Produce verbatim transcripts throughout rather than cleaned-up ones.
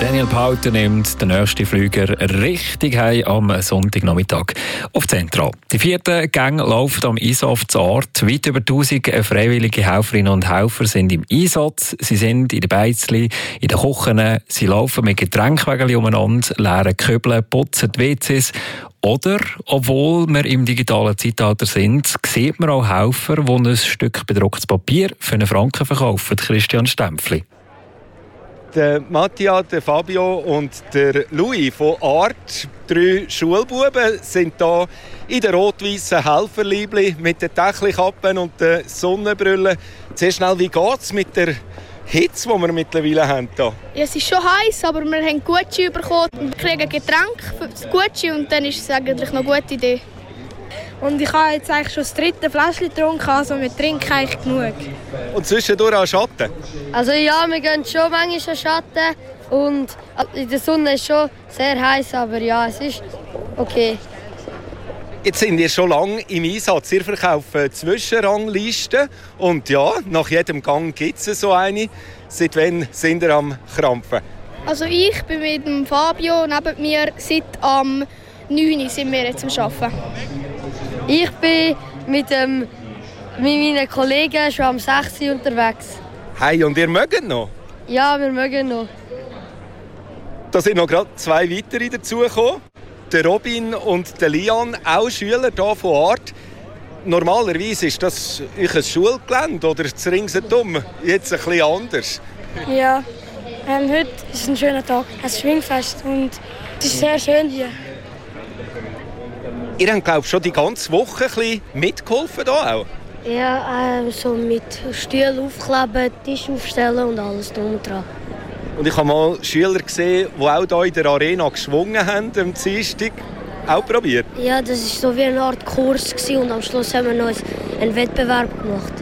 Daniel Pauter nimmt den nächsten Flüger richtig heim am Sonntagnachmittag auf Zentral. Die vierte Gang läuft am Isaf zu Art. Weit über tausend freiwillige Helferinnen und Helfer sind im Einsatz. Sie sind in den Beizli, in den Kochen, sie laufen mit Getränkewägeln umeinander, leeren Köbeln, putzen die W Cs. Oder, obwohl wir im digitalen Zeitalter sind, sieht man auch Helfer, die ein Stück bedrucktes Papier für einen Franken verkaufen. Christian Stempfli. Der Mattia, der Fabio und der Louis von Art, drei Schulbuben, sind hier in den rot-weißen Helferliebli mit den Tächelkappen und den Sonnenbrillen. Sehr schnell, wie geht es mit der Hitze, die wir mittlerweile haben? Hier? Ja, es ist schon heiß, aber wir haben Gucci bekommen. Wir kriegen Getränk für das Gucci und dann ist es eigentlich noch eine gute Idee. Und ich habe jetzt eigentlich schon das dritte Fläschchen getrunken, also wir trinken eigentlich genug. Und zwischendurch an Schatten? Also ja, wir gehen schon manchmal an Schatten und in der Sonne ist schon sehr heiß, aber ja, es ist okay. Jetzt sind ihr schon lange im Einsatz. Ihr verkauft Zwischenranglisten und ja, nach jedem Gang gibt es so eine. Seit wann sind ihr am Krampfen? Also ich bin mit dem Fabio neben mir seit am neun Uhr sind wir jetzt am Arbeiten. Ich bin mit, ähm, mit meinen Kollegen schon am sechs Uhr unterwegs. Hey, und ihr mögt noch? Ja, wir mögen noch. Da sind noch gerade zwei weitere dazugekommen. Der Robin und der Lian, auch Schüler hier von Art. Normalerweise ist das ein Schulgelände oder das ringsherum jetzt ein bisschen anders. Ja, ähm, heute ist ein schöner Tag, ein Schwingfest und es ist sehr schön hier. Ihr habt, glaube ich, schon die ganze Woche ein bisschen mitgeholfen hier auch? Ja, äh, so mit Stühlen aufkleben, Tisch aufstellen und alles drum und dran. Und ich habe mal Schüler gesehen, die auch hier in der Arena geschwungen haben am Dienstag. Auch probiert? Ja, das war so wie eine Art Kurs und am Schluss haben wir noch einen Wettbewerb gemacht.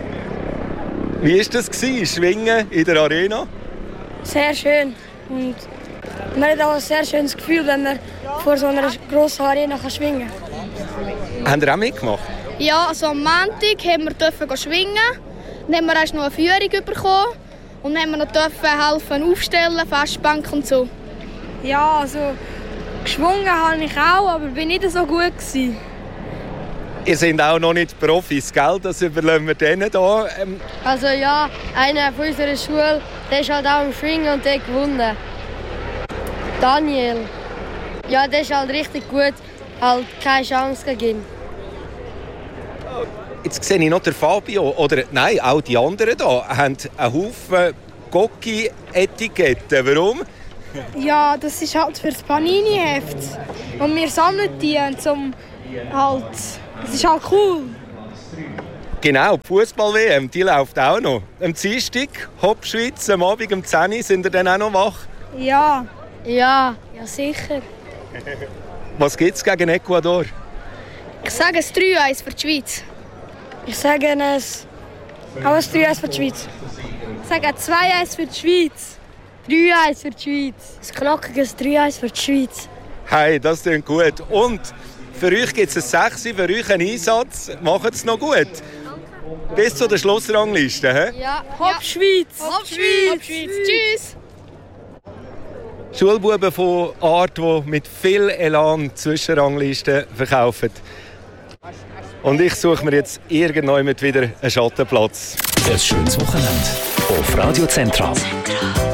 Wie war das, Schwingen in der Arena? Sehr schön. Und man hat auch ein sehr schönes Gefühl, wenn man vor so einer grossen Arena schwingen kann. Habt ihr auch mitgemacht? Ja, also am Montag haben wir schwingen. Dann haben wir erst noch eine Führung bekommen. Und dann haben wir noch helfen aufstellen, Festbank und so. Ja, also geschwungen habe ich auch, aber bin nicht so gut gewesen. Ihr seid auch noch nicht Profis, gell? Das überlassen wir denen hier. Ähm also ja, einer von unserer Schule, der ist halt auch im Schwingen und der hat gewonnen. Daniel. Ja, der ist halt richtig gut, halt keine Chance gegen ihn. Jetzt sehe ich noch den Fabio, oder nein, auch die anderen hier, haben einen Haufen Gocki-Etiketten. Warum? Ja, das ist halt für das Panini-Heft. Und wir sammeln die zum halt, das ist halt cool. Genau, die Fußball-W M, die läuft auch noch. Am Dienstag, Hop-Schweiz, am Abend um zehn Uhr, sind ihr dann auch noch wach? Ja. Ja, ja sicher. Was gibt es gegen Ecuador? Ich sage es drei eins für die Schweiz. Ich sage es auch ein drei eins für die Schweiz. Ich sage zwei eins für die Schweiz. drei eins für die Schweiz. Ein knackiges drei eins für die Schweiz. Hey, das klingt gut. Und für euch gibt es ein sechs, für euch einen Einsatz. Macht es noch gut. Bis zu der Schlussrangliste. He? Ja. Hopp ja. Schweiz! Hopp Schweiz! Hopp Schweiz! Tschüss! Schulbuben von Art, die mit viel Elan Zwischenranglisten verkaufen. Und ich suche mir jetzt irgendwann wieder einen Schattenplatz. Ein schönes Wochenende auf Radio Zentral.